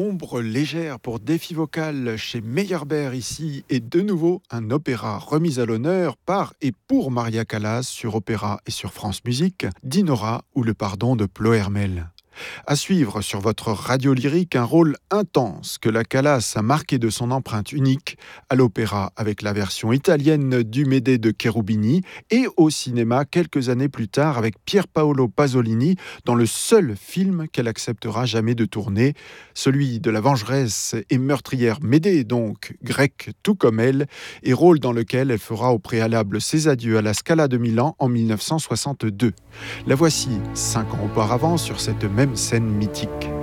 Ombre légère pour défi vocal chez Meyerbeer ici et de nouveau un opéra remis à l'honneur par et pour Maria Callas sur Opéra et sur France Musique, Dinora ou Le Pardon de Plohermel. À suivre sur votre radio lyrique un rôle intense que la Callas a marqué de son empreinte unique à l'opéra avec la version italienne du Médée de Cherubini et au cinéma quelques années plus tard avec Pier Paolo Pasolini dans le seul film qu'elle acceptera jamais de tourner, celui de la vengeresse et meurtrière Médée, donc grecque tout comme elle, et rôle dans lequel elle fera au préalable ses adieux à la Scala de Milan en 1962. La voici 5 ans auparavant sur cette même scène mythique.